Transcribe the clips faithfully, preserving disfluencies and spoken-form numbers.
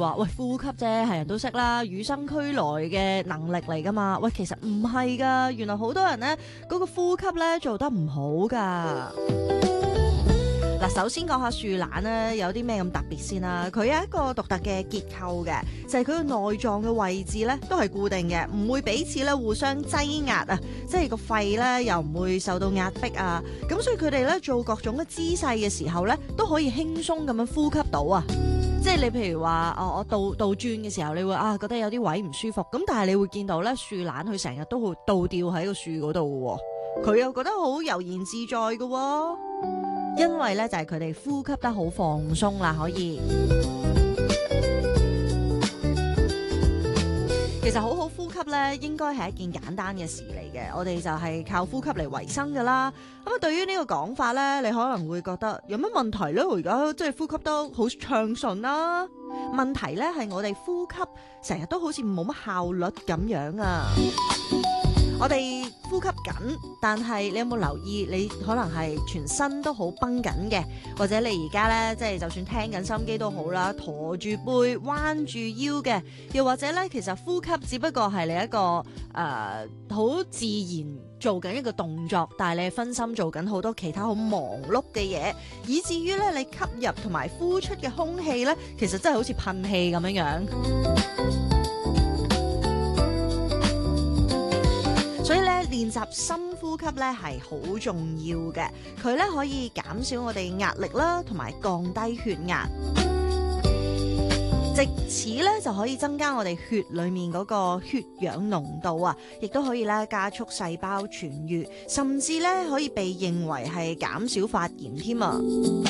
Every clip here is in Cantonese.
話喂，呼吸啫，係人都識啦，與生俱來嘅能力嚟噶嘛。喂，其實唔係噶，原來好多人咧嗰個呼吸咧做得唔好噶。嗱，首先講下樹懶咧有啲咩咁特別先啦。佢有一個獨特嘅結構嘅，就係佢個內臟嘅位置咧都係固定嘅，唔會彼此咧互相擠壓啊，即係個肺咧又唔會受到壓迫啊。咁所以佢哋咧做各種嘅姿勢嘅時候咧，都可以輕鬆咁樣呼吸到啊。即係你譬如話，哦，我倒倒轉嘅時候，你會啊覺得有啲位唔舒服。咁但係你會見到咧，樹懶佢成日都會倒吊喺個樹嗰度嘅，佢又覺得好悠然自在嘅喎。因為咧就係佢哋呼吸得好放鬆啦，可以。其實好好呼吸咧，應該係一件簡單嘅事嚟嘅。我哋就係靠呼吸嚟維生噶啦。咁啊，對於呢個講法咧，你可能會覺得有乜問題咧？我而家即係呼吸得好暢順啦。問題咧係我哋呼吸成日都好似冇乜效率咁樣啊。我哋呼吸緊，但係你有冇留意？你可能係全身都好繃緊嘅，或者你而家咧，即係就算聽緊心機都好啦，駝住背、彎住腰嘅，又或者咧，其實呼吸只不過係你一個誒好、呃、自然做緊一個動作，但係你分心做緊好多其他好忙碌嘅嘢，以至於咧你吸入同埋呼出嘅空氣咧，其實真係好似噴氣咁樣樣。所以咧，練習深呼吸咧係好重要嘅，佢咧可以減少我哋壓力啦，同埋降低血壓，藉此咧就可以增加我哋血裡面嗰個血氧濃度啊，亦都可以咧加速細胞痊癒，甚至咧可以被認為係減少發炎添啊！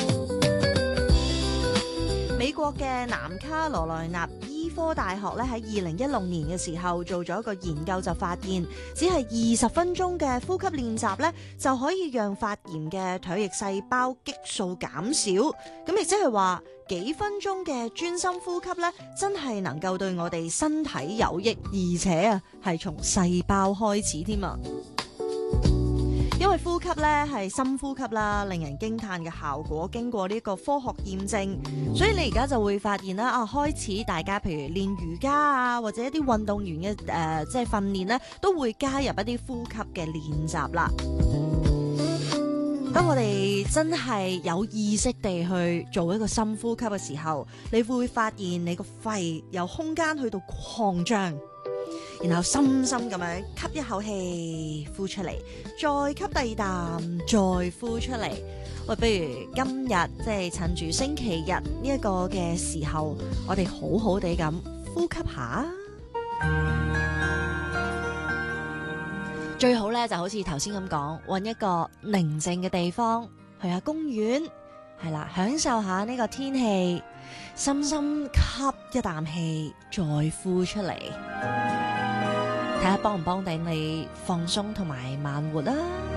美國嘅南卡羅來納醫科大學咧喺二零一六年嘅時候做咗一個研究，就發現只係二十分鐘嘅呼吸練習咧，就可以讓發炎嘅唾液細胞激素減少。咁亦即係話幾分鐘嘅專心呼吸咧，真係能夠對我哋身體有益，而且啊係從細胞開始添啊！因為呼吸咧係深呼吸啦，令人驚嘆嘅效果經過呢個科學驗證，所以你而家就會發現啦，啊開始大家譬如練瑜伽啊，或者一啲運動員嘅誒、呃、即係訓練咧，都會加入一啲呼吸嘅練習啦。當我哋真係有意識地去做一個深呼吸嘅時候，你會發現你個肺有空間去到擴張。然後深深咁樣吸一口氣，呼出嚟，再吸第二啖，再呼出嚟。喂，不如今日即係趁住星期日呢一個嘅時候，我哋好好地咁呼吸下。最好咧就好似頭先咁講，搵一個寧靜嘅地方，去下公園，係啦，享受下呢個天氣，深深吸一啖氣，再呼出嚟。睇下幫唔幫到你放鬆同埋慢活啦。